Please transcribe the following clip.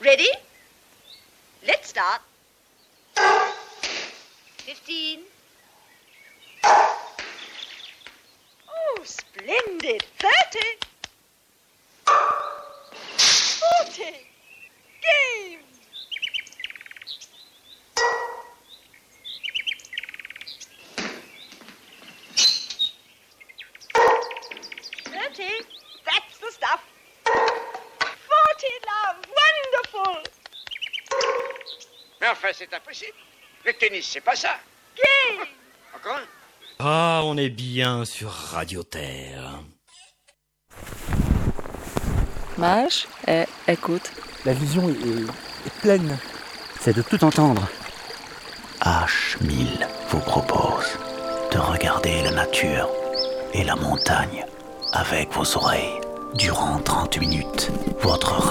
Ready? Let's start. 15. Oh, splendid. 30. 40. Game. 30. That's the stuff. 40, love. Wonderful. Mais enfin, c'est impossible. Le tennis, c'est pas ça. Game. Encore un? Ah, on est bien sur Radio Terre. Mage, écoute. La vision est pleine. C'est de tout entendre. H1000 vous propose de regarder la nature et la montagne avec vos oreilles durant 30 minutes. Votre